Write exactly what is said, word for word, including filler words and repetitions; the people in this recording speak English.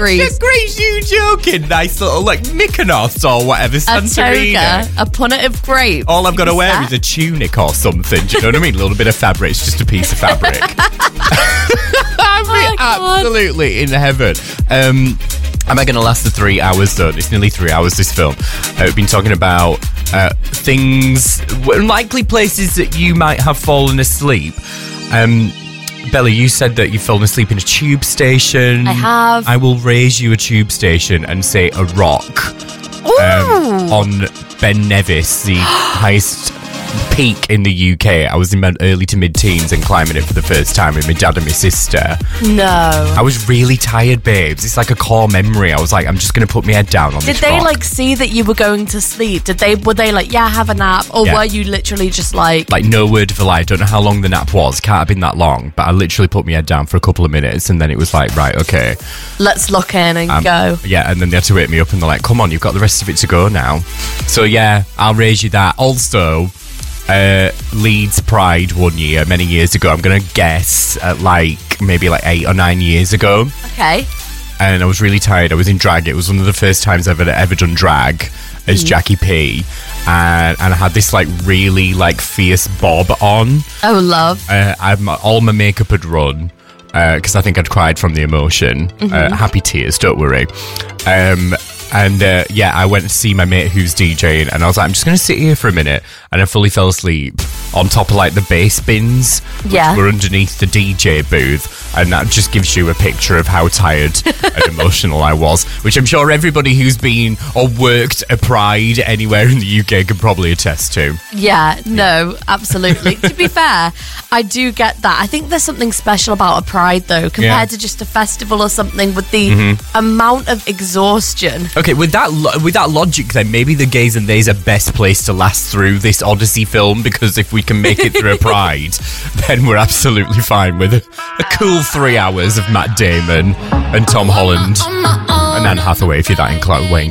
degrees. A great, you joking? Nice little like Mykonos or whatever. A Santorini. toga, a punnet of grapes. All I've got to wear That? is a tunic or something. Do you know what I mean? A little bit of fabric. It's just a piece of fabric. I'd be Oh, God. absolutely in heaven. Um, am I going to last the three hours though? It's nearly three hours, this film. Uh, we've been talking about uh, things, likely places that you might have fallen asleep. Um, Bella, you said that you've fallen asleep in a tube station. I have. I will raise you a tube station and say a rock um, on Ben Nevis, the highest peak in the U K. I was in my early to mid-teens and climbing it for the first time with my dad and my sister. No. I was really tired, babes. It's like a core memory. I was like, I'm just going to put my head down on Did this they rock. like see that you were going to sleep? Did they were they like, yeah, have a nap? Or Yeah. were you literally just like, Like, no word of a lie. I don't know how long the nap was. Can't have been that long. But I literally put my head down for a couple of minutes and then it was like, right, okay. let's lock in and Um, go? Yeah, and then they had to wake me up and they're like, come on, you've got the rest of it to go now. So yeah, I'll raise you that. Also, uh, Leeds Pride one year, many years ago, I'm going to guess at like maybe like eight or nine years ago. Okay. And I was really tired. I was in drag. It was one of the first times I've ever, ever done drag as Jackie P. And, and I had this like really like fierce bob on. Oh, love. Uh, I've, all my makeup had run because I think I'd cried from the emotion. Mm-hmm. Uh, happy tears, don't worry. Um, and uh, yeah, I went to see my mate who's DJing, and I was like, I'm just going to sit here for a minute. And I fully fell asleep on top of like the bass bins, which Yeah. were underneath the D J booth. And that just gives you a picture of how tired and emotional I was, which I'm sure everybody who's been or worked a Pride anywhere in the U K can probably attest to. Yeah, no, absolutely. To be fair, I do get that. I think there's something special about a Pride, though, compared Yeah. to just a festival or something, with the Mm-hmm. amount of exhaustion. Okay, with that lo- with that logic, then maybe the gays and theys are best placed to last through this Odyssey film, because if we can make it through a Pride, then we're absolutely fine with a, a cool three hours of Matt Damon and Tom Holland and Anne Hathaway, if you're that inclined.